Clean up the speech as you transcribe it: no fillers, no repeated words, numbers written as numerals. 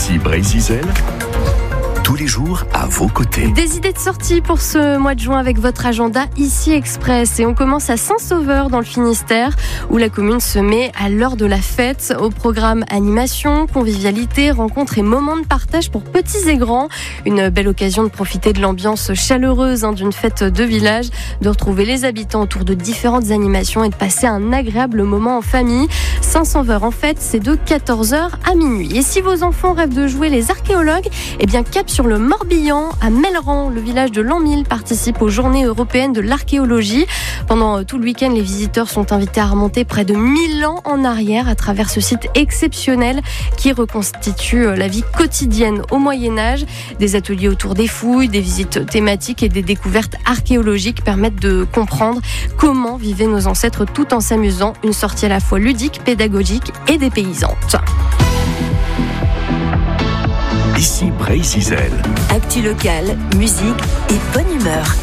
Ici Brésil, tous les jours à vos côtés. Des idées de sortie pour ce mois de juin avec votre agenda Ici Express. Et on commence à Saint-Sauveur dans le Finistère, où la commune se met à l'heure de la fête. Au programme animation, convivialité, rencontres et moments de partage pour petits et grands. Une belle occasion de profiter de l'ambiance chaleureuse d'une fête de village, de retrouver les habitants autour de différentes animations et de passer un agréable moment en famille. Saint-Sauveur en fête, c'est de 14h à minuit. Et si vos enfants rêvent de jouer les archéologues, eh bien cap sur le Morbihan, à Melleran, le village de l'an 1000 participe aux Journées européennes de l'archéologie. Pendant tout le week-end, les visiteurs sont invités à remonter près de 1000 ans en arrière à travers ce site exceptionnel qui reconstitue la vie quotidienne au Moyen-Âge. Des ateliers autour des fouilles, des visites thématiques et des découvertes archéologiques permettent de comprendre comment vivaient nos ancêtres tout en s'amusant. Une sortie à la fois ludique, pédagogique et dépaysante. Ici Brésil. Actu locale, musique et bonne humeur.